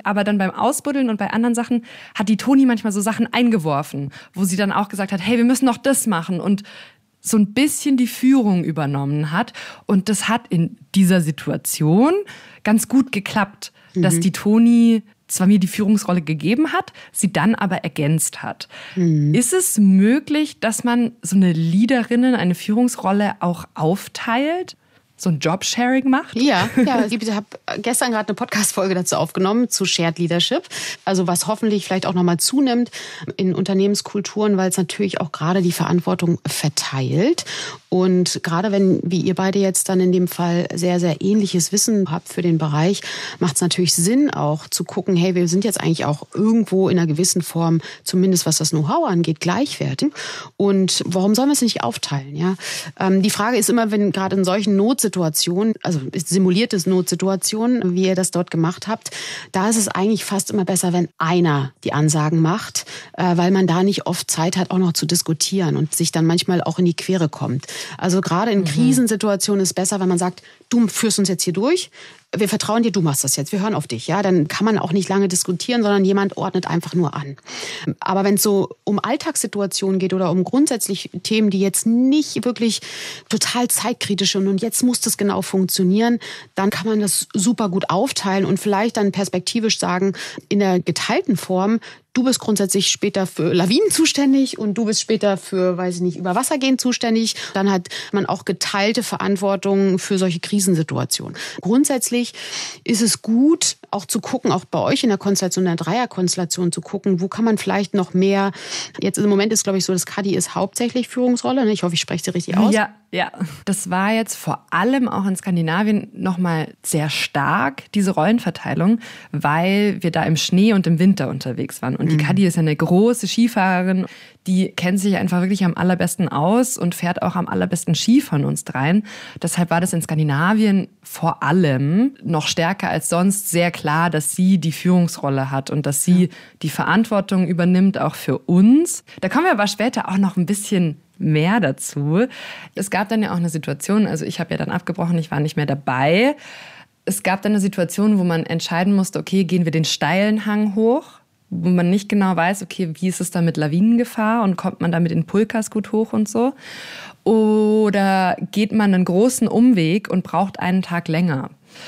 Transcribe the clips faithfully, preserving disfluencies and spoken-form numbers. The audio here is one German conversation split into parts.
Aber dann beim Ausbuddeln und bei anderen Sachen hat die Toni manchmal so Sachen eingeworfen, wo sie dann auch gesagt hat, hey, wir müssen noch das machen und so ein bisschen die Führung übernommen hat. Und das hat in dieser Situation ganz gut geklappt, mhm. dass die Toni zwar mir die Führungsrolle gegeben hat, sie dann aber ergänzt hat. Mhm. Ist es möglich, dass man so eine Leaderin, eine Führungsrolle auch aufteilt? So ein Jobsharing macht? Ja, ja. Ich habe gestern gerade eine Podcast-Folge dazu aufgenommen, zu Shared Leadership. Also was hoffentlich vielleicht auch nochmal zunimmt in Unternehmenskulturen, weil es natürlich auch gerade die Verantwortung verteilt. Und gerade wenn, wie ihr beide jetzt dann in dem Fall sehr, sehr ähnliches Wissen habt für den Bereich, macht es natürlich Sinn auch zu gucken, hey, wir sind jetzt eigentlich auch irgendwo in einer gewissen Form, zumindest was das Know-how angeht, gleichwertig. Und warum sollen wir es nicht aufteilen? Ja? Ähm, die Frage ist immer, wenn gerade in solchen Notsituationen, also simulierte Notsituationen, wie ihr das dort gemacht habt, da ist es eigentlich fast immer besser, wenn einer die Ansagen macht, äh, weil man da nicht oft Zeit hat, auch noch zu diskutieren und sich dann manchmal auch in die Quere kommt. Also gerade in mhm. Krisensituationen ist es besser, wenn man sagt, du führst uns jetzt hier durch, wir vertrauen dir, du machst das jetzt, wir hören auf dich. Ja, dann kann man auch nicht lange diskutieren, sondern jemand ordnet einfach nur an. Aber wenn es so um Alltagssituationen geht oder um grundsätzlich Themen, die jetzt nicht wirklich total zeitkritisch sind und jetzt muss das genau funktionieren, dann kann man das super gut aufteilen und vielleicht dann perspektivisch sagen, in der geteilten Form, du bist grundsätzlich später für Lawinen zuständig und du bist später für, weiß ich nicht, über Wasser gehen zuständig. Dann hat man auch geteilte Verantwortung für solche Krisensituationen. Grundsätzlich ist es gut, auch zu gucken, auch bei euch in der Konstellation, in der Dreierkonstellation zu gucken, wo kann man vielleicht noch mehr, jetzt im Moment ist, glaube ich, so, das Kadi ist hauptsächlich Führungsrolle. Ich hoffe, ich spreche sie richtig aus. Ja, ja. Das war jetzt vor allem auch in Skandinavien nochmal sehr stark, diese Rollenverteilung, weil wir da im Schnee und im Winter unterwegs waren. Und die Kadi ist eine große Skifahrerin, die kennt sich einfach wirklich am allerbesten aus und fährt auch am allerbesten Ski von uns dreien. Deshalb war das in Skandinavien vor allem noch stärker als sonst sehr klar, dass sie die Führungsrolle hat und dass sie die Verantwortung übernimmt, auch für uns. Da kommen wir aber später auch noch ein bisschen mehr dazu. Es gab dann ja auch eine Situation, also ich habe ja dann abgebrochen, ich war nicht mehr dabei. Es gab dann eine Situation, wo man entscheiden musste, okay, gehen wir den steilen Hang hoch, wo man nicht genau weiß, okay, wie ist es da mit Lawinengefahr und kommt man da mit den Pulkas gut hoch und so? Oder geht man einen großen Umweg und braucht einen Tag länger?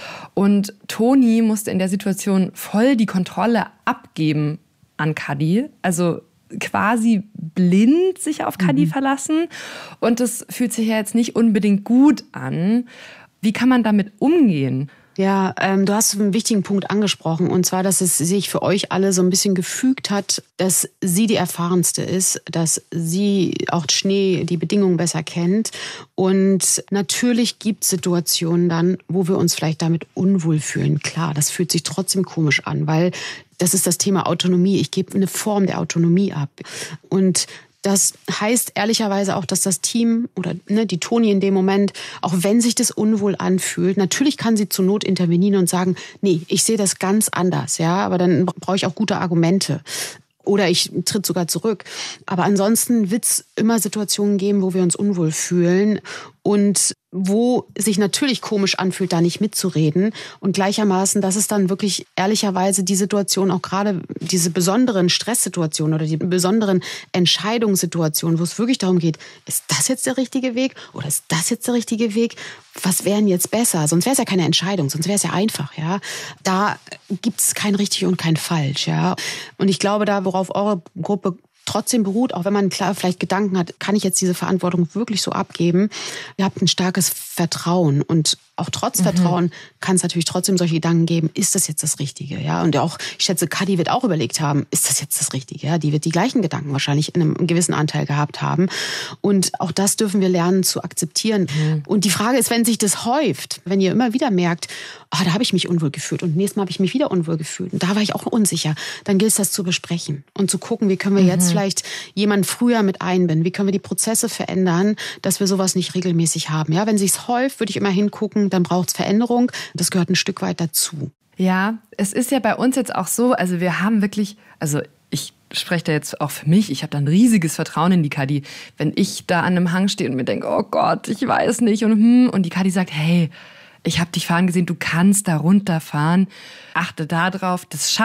Und Toni musste in der Situation voll die Kontrolle abgeben an Kadi, also quasi blind sich auf Kadi mhm. verlassen. Und das fühlt sich ja jetzt nicht unbedingt gut an. Wie kann man damit umgehen? Ja, ähm, du hast einen wichtigen Punkt angesprochen, und zwar, dass es sich für euch alle so ein bisschen gefügt hat, dass sie die Erfahrenste ist, dass sie auch Schnee, die Bedingungen besser kennt. Und natürlich gibt es Situationen dann, wo wir uns vielleicht damit unwohl fühlen. Klar, das fühlt sich trotzdem komisch an, weil das ist das Thema Autonomie. Ich gebe eine Form der Autonomie ab. Und das heißt ehrlicherweise auch, dass das Team oder ne, die Toni in dem Moment, auch wenn sich das unwohl anfühlt, natürlich kann sie zur Not intervenieren und sagen, nee, ich sehe das ganz anders, ja, aber dann brauche ich auch gute Argumente. Oder ich tritt sogar zurück. Aber ansonsten wird es immer Situationen geben, wo wir uns unwohl fühlen und wo sich natürlich komisch anfühlt, da nicht mitzureden. Und gleichermaßen, das ist dann wirklich ehrlicherweise die Situation, auch gerade diese besonderen Stresssituationen oder die besonderen Entscheidungssituationen, wo es wirklich darum geht, ist das jetzt der richtige Weg oder ist das jetzt der richtige Weg? Was wäre denn jetzt besser? Sonst wäre es ja keine Entscheidung, sonst wäre es ja einfach. Ja, da gibt es kein richtig und kein falsch. Ja, und ich glaube, da, worauf eure Gruppe trotzdem beruht, auch wenn man klar vielleicht Gedanken hat, kann ich jetzt diese Verantwortung wirklich so abgeben? Ihr habt ein starkes Vertrauen, und auch trotz mhm. Vertrauen kann es natürlich trotzdem solche Gedanken geben, ist das jetzt das Richtige? Ja, und auch, ich schätze, Kadi wird auch überlegt haben, ist das jetzt das Richtige? Ja, die wird die gleichen Gedanken wahrscheinlich in einem gewissen Anteil gehabt haben. Und auch das dürfen wir lernen zu akzeptieren. Mhm. Und die Frage ist, wenn sich das häuft, wenn ihr immer wieder merkt, oh, da habe ich mich unwohl gefühlt und nächstes Mal habe ich mich wieder unwohl gefühlt und da war ich auch unsicher, dann gilt es, das zu besprechen und zu gucken, wie können wir mhm. jetzt vielleicht jemanden früher mit einbinden, wie können wir die Prozesse verändern, dass wir sowas nicht regelmäßig haben. Ja, wenn sich's häuft, würde ich immer hingucken, dann braucht es Veränderung. Das gehört ein Stück weit dazu. Ja, es ist ja bei uns jetzt auch so, also wir haben wirklich, also ich spreche da jetzt auch für mich, ich habe da ein riesiges Vertrauen in die Kadi. Wenn ich da an einem Hang stehe und mir denke, oh Gott, ich weiß nicht und hm, und die Kadi sagt, hey, ich habe dich fahren gesehen, du kannst da runterfahren, achte da drauf, das